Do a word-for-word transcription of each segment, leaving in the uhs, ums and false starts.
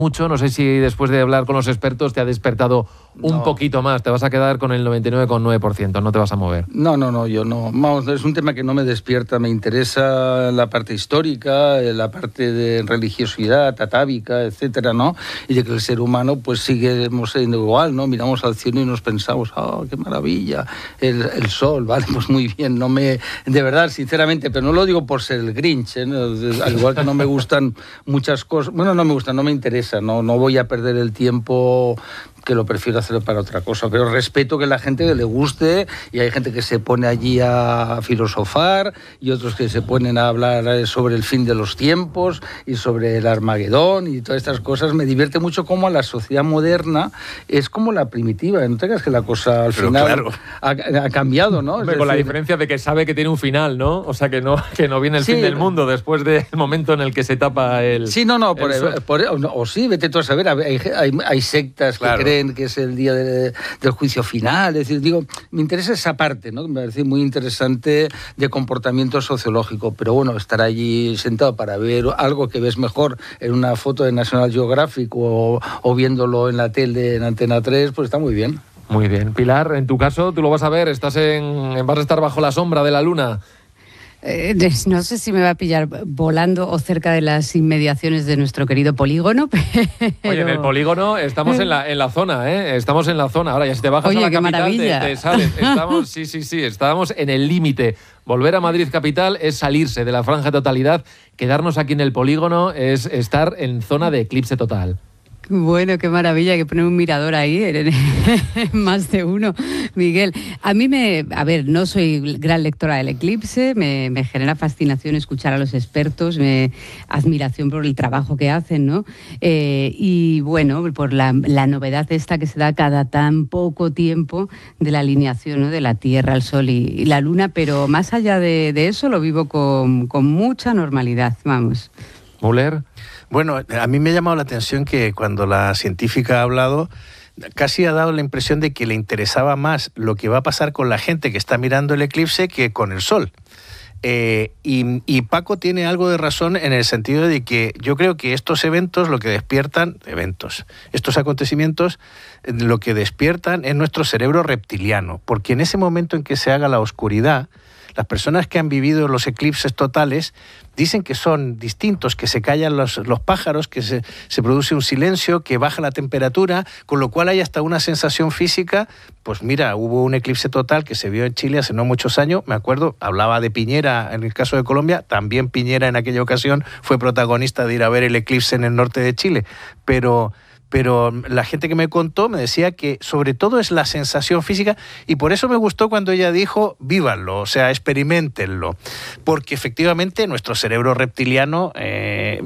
mucho. No sé si después de hablar con los expertos te ha despertado un no. poquito más. Te vas a quedar con el noventa y nueve coma nueve por ciento, no te vas a mover. No, no, no, yo no. Vamos, es un tema que no me despierta. Me interesa la parte histórica, la parte de religiosidad, atávica, etcétera, ¿no? Y de que el ser humano, pues, seguimos siendo igual, ¿no? Miramos al cielo y nos pensamos, ¡oh, qué maravilla! El, el sol, vale, pues muy bien. No me, de verdad, sinceramente, pero no lo digo por ser el Grinch, ¿eh? Al igual que no me gustan muchas cosas. Bueno, no me gustan, no me interesa. No, no voy a perder el tiempo, que lo prefiero hacer para otra cosa, pero respeto que la gente le guste, y hay gente que se pone allí a filosofar y otros que se ponen a hablar sobre el fin de los tiempos y sobre el Armagedón y todas estas cosas. Me divierte mucho cómo la sociedad moderna es como la primitiva. No te creas que la cosa al pero final claro. ha, ha cambiado, ¿no? Es Hombre, con decir, la diferencia de que sabe que tiene un final, ¿no? O sea, que no, que no viene el sí, fin del mundo después del momento en el que se tapa el... Sí, no, no, por, el por, o, no, o sí, vete tú a saber, hay, hay, hay sectas claro. que creen que es el día de, del juicio final. Es decir, digo, me interesa esa parte, ¿no? Me parece muy interesante de comportamiento sociológico, pero bueno, estar allí sentado para ver algo que ves mejor en una foto de National Geographic o, o viéndolo en la tele en Antena tres, pues está muy bien. Muy bien. Pilar, en tu caso, tú lo vas a ver, estás en, vas a estar bajo la sombra de la luna. Eh, no sé si me va a pillar volando o cerca de las inmediaciones de nuestro querido polígono, pero... Oye, en el polígono estamos en la, en la zona, ¿eh? Estamos en la zona. Ahora, ya si te bajas Oye, a la qué capital, maravilla. te, te sales. Estamos, sí, sí, sí, estábamos en el límite. Volver a Madrid capital es salirse de la franja de totalidad. Quedarnos aquí en el polígono es estar en zona de eclipse total. Bueno, qué maravilla, que poner un mirador ahí, más de uno, Miguel. A mí me, a ver, no soy gran lectora del eclipse, me, me genera fascinación escuchar a los expertos, me, admiración por el trabajo que hacen, ¿no? Eh, y bueno, por la, la novedad esta que se da cada tan poco tiempo de la alineación, ¿no? De la Tierra, el Sol y, y la Luna, pero más allá de, de eso lo vivo con, con mucha normalidad, vamos. Müller. Bueno, a mí me ha llamado la atención que cuando la científica ha hablado, casi ha dado la impresión de que le interesaba más lo que va a pasar con la gente que está mirando el eclipse que con el Sol. Eh, y, y Paco tiene algo de razón en el sentido de que yo creo que estos eventos lo que despiertan, eventos, estos acontecimientos, lo que despiertan es nuestro cerebro reptiliano, porque en ese momento en que se haga la oscuridad, las personas que han vivido los eclipses totales dicen que son distintos, que se callan los, los pájaros, que se, se produce un silencio, que baja la temperatura, con lo cual hay hasta una sensación física. Pues mira, hubo un eclipse total que se vio en Chile hace no muchos años, me acuerdo, hablaba de Piñera en el caso de Colombia, también Piñera en aquella ocasión fue protagonista de ir a ver el eclipse en el norte de Chile, pero... pero la gente que me contó me decía que sobre todo es la sensación física, y por eso me gustó cuando ella dijo vívanlo, o sea, experiméntenlo, porque efectivamente nuestro cerebro reptiliano eh,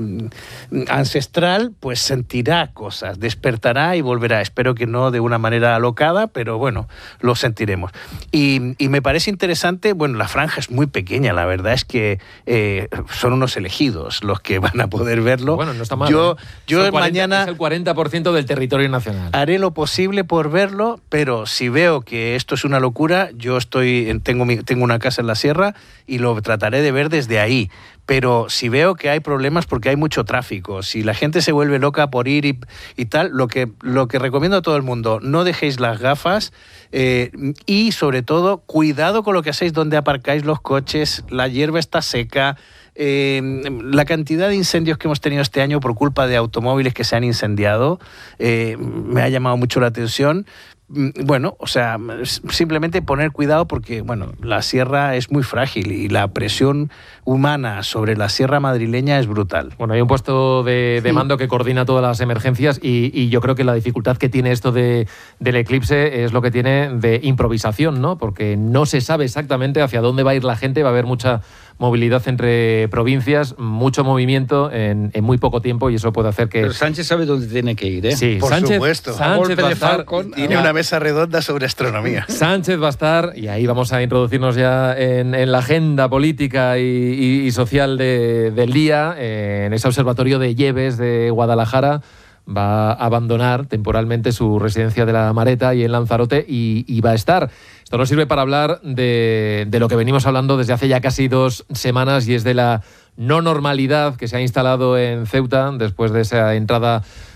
ancestral pues sentirá cosas, despertará y volverá, espero que no de una manera alocada, pero bueno, lo sentiremos. Y, y me parece interesante, bueno, la franja es muy pequeña, la verdad es que eh, son unos elegidos los que van a poder verlo. Bueno, no está mal. Yo, ¿eh? yo es el cuarenta, mañana... es el cuarenta por ciento del territorio nacional. Haré lo posible por verlo, pero si veo que esto es una locura, yo estoy tengo, mi, tengo una casa en la sierra y lo trataré de ver desde ahí. Pero si veo que hay problemas porque hay mucho tráfico, si la gente se vuelve loca por ir y, y tal, lo que, lo que recomiendo a todo el mundo, no dejéis las gafas eh, y sobre todo, cuidado con lo que hacéis donde aparcáis los coches, la hierba está seca. Eh, la cantidad de incendios que hemos tenido este año por culpa de automóviles que se han incendiado eh, me ha llamado mucho la atención. Bueno, o sea, simplemente poner cuidado porque, bueno, la sierra es muy frágil y la presión humana sobre la sierra madrileña es brutal. Bueno, hay un puesto de, de mando que coordina todas las emergencias y, y yo creo que la dificultad que tiene esto de, del eclipse es lo que tiene de improvisación, ¿no? Porque no se sabe exactamente hacia dónde va a ir la gente, va a haber mucha movilidad entre provincias, mucho movimiento en, en muy poco tiempo y eso puede hacer que... Pero Sánchez sabe dónde tiene que ir, ¿eh? Sí, por Sánchez, supuesto. Sánchez va a estar... Tiene una mesa redonda sobre astronomía. Sánchez va a estar, y ahí vamos a introducirnos ya en, en la agenda política y, y, y social de, del día, eh, en ese observatorio de Lleves de Guadalajara. Va a abandonar temporalmente su residencia de la Mareta y en Lanzarote y, y va a estar. Esto nos sirve para hablar de, de lo que venimos hablando desde hace ya casi dos semanas y es de la no normalidad que se ha instalado en Ceuta después de esa entrada